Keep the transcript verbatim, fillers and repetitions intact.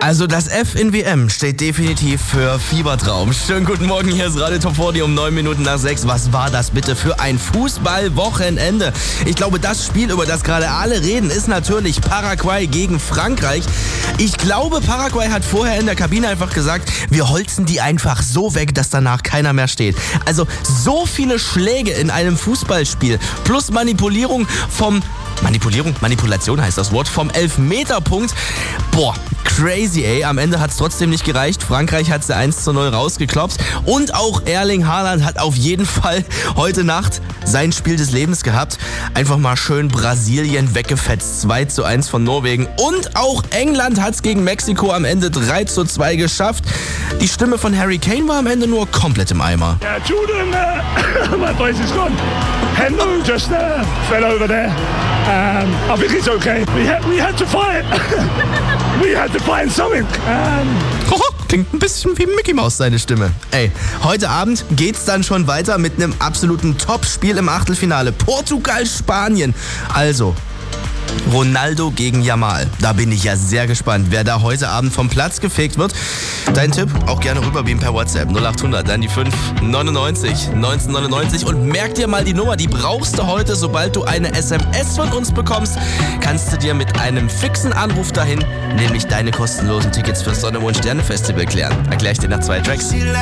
Also das F in W M steht definitiv für Fiebertraum. Schönen guten Morgen, hier ist Radio Top vierzig um neun Minuten nach sechs. Was war das bitte für ein Fußballwochenende? Ich glaube, das Spiel, über das gerade alle reden, ist natürlich Paraguay gegen Frankreich. Ich glaube, Paraguay hat vorher in der Kabine einfach gesagt, wir holzen die einfach so weg, dass danach keiner mehr steht. Also so viele Schläge in einem Fußballspiel plus Manipulierung vom... Manipulierung? Manipulation heißt das Wort. Vom Elfmeterpunkt. Boah, crazy, ey. Am Ende hat es trotzdem nicht gereicht. Frankreich hat sie eins zu null rausgeklopst. Und auch Erling Haaland hat auf jeden Fall heute Nacht sein Spiel des Lebens gehabt. Einfach mal schön Brasilien weggefetzt. zwei zu eins von Norwegen. Und auch England hat es gegen Mexiko am Ende drei zu zwei geschafft. Die Stimme von Harry Kane war am Ende nur komplett im Eimer. Yeah, Jordan, uh, my voice is gone. Hello just uh, fell over there. Um, I think it's okay. We had, we had to fight. We had to find something. Um, Klingt ein bisschen wie Mickey Mouse, seine Stimme. Ey, heute Abend geht's dann schon weiter mit einem absoluten Top-Spiel im Achtelfinale. Portugal-Spanien. Also... Ronaldo gegen Yamal. Da bin ich ja sehr gespannt, wer da heute Abend vom Platz gefegt wird. Dein Tipp auch gerne rüberbeamen per WhatsApp null achthundert, dann die fünf neunundneunzig neunzehnhundertneunundneunzig und merk dir mal die Nummer, die brauchst du heute, sobald du eine S M S von uns bekommst, kannst du dir mit einem fixen Anruf dahin, nämlich deine kostenlosen Tickets fürs Sonne- und Sterne-Festival klären. Erklär ich dir nach zwei Tracks.